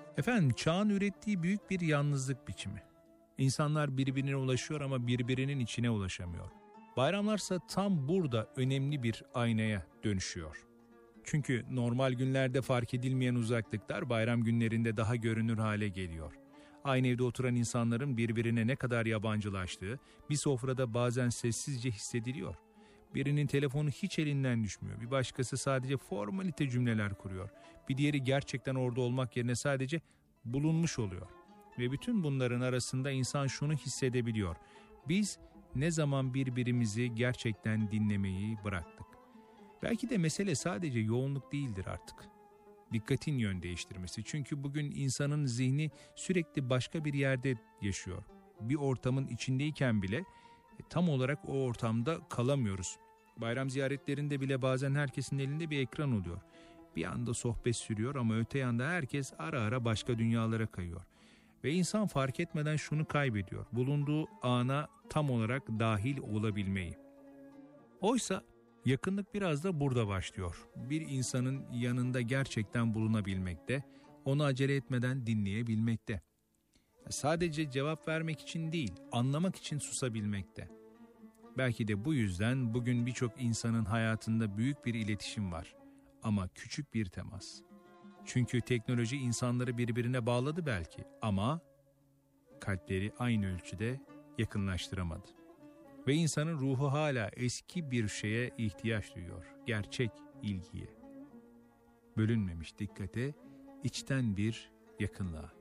Efendim, çağın ürettiği büyük bir yalnızlık biçimi. İnsanlar birbirine ulaşıyor ama birbirinin içine ulaşamıyor. Bayramlarsa tam burada önemli bir aynaya dönüşüyor. Çünkü normal günlerde fark edilmeyen uzaklıklar bayram günlerinde daha görünür hale geliyor. Aynı evde oturan insanların birbirine ne kadar yabancılaştığı bir sofrada bazen sessizce hissediliyor. Birinin telefonu hiç elinden düşmüyor. Bir başkası sadece formalite cümleler kuruyor. Bir diğeri gerçekten orada olmak yerine sadece bulunmuş oluyor. Ve bütün bunların arasında insan şunu hissedebiliyor: biz ne zaman birbirimizi gerçekten dinlemeyi bıraktık? Belki de mesele sadece yoğunluk değildir artık. Dikkatin yön değiştirmesi. Çünkü bugün insanın zihni sürekli başka bir yerde yaşıyor. Bir ortamın içindeyken bile tam olarak o ortamda kalamıyoruz. Bayram ziyaretlerinde bile bazen herkesin elinde bir ekran oluyor. Bir anda sohbet sürüyor ama öte yanda herkes ara ara başka dünyalara kayıyor. Ve insan fark etmeden şunu kaybediyor: bulunduğu ana tam olarak dahil olabilmeyi. Oysa yakınlık biraz da burada başlıyor. Bir insanın yanında gerçekten bulunabilmekte, onu acele etmeden dinleyebilmekte. Sadece cevap vermek için değil, anlamak için susabilmekte. Belki de bu yüzden bugün birçok insanın hayatında büyük bir iletişim var ama küçük bir temas. Çünkü teknoloji insanları birbirine bağladı belki ama kalpleri aynı ölçüde yakınlaştıramadı. Ve insanın ruhu hala eski bir şeye ihtiyaç duyuyor: gerçek ilgiye, bölünmemiş dikkate, içten bir yakınlığa.